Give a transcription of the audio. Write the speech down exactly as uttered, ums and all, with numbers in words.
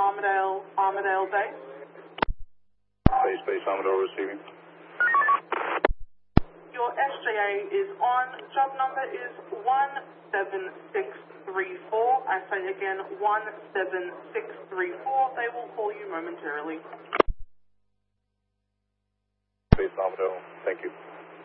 Armadale, Armadale Base. Base, base, Armadale receiving. Your S J A is on. Job number is one seven six three four. I say again, one seven six three four. They will call you momentarily. Base, Armadale. Thank you.